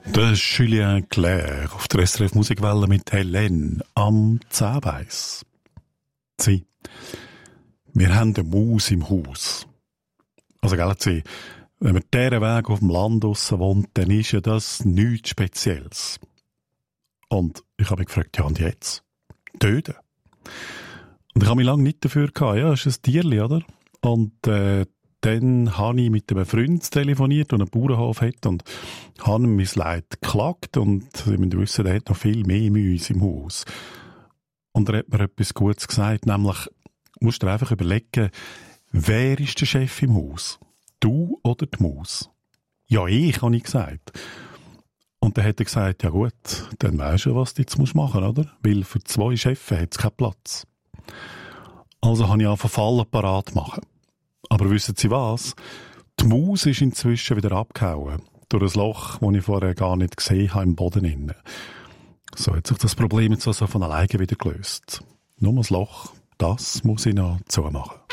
Das ist Julien Clerc auf der SRF Musikwelle mit Helene am 10:weiss. Sie, wir haben eine Maus im Haus. Also, gell, Sie, wenn man diesen Weg auf dem Land draussen wohnt, dann ist ja das nichts Spezielles. Und ich habe mich gefragt, ja und jetzt? Töten. Und ich habe mich lange nicht dafür gehabt. Ja, das ist ein Tierli, oder? Und dann habe ich mit einem Freund telefoniert, der einen Bauernhof hat, und habe ihm mein Leid geklagt. Und Sie müssen wissen, der hat noch viel mehr Mäuse im Haus. Und er hat mir etwas Gutes gesagt, nämlich, musst du dir einfach überlegen, wer ist der Chef im Haus? Du oder die Maus? Ja, ich, habe ich gesagt. Und dann hat er gesagt, ja gut, dann weisst du, was du jetzt machen musst, oder? Weil für 2 Chefs hat es keinen Platz. Also habe ich angefangen, Fallen parat machen. Aber wissen Sie was? Die Maus ist inzwischen wieder abgehauen. Durch ein Loch, das ich vorher gar nicht gesehen habe, im Boden innen. So hat sich das Problem jetzt also von alleine wieder gelöst. Nur das Loch, das muss ich noch zumachen.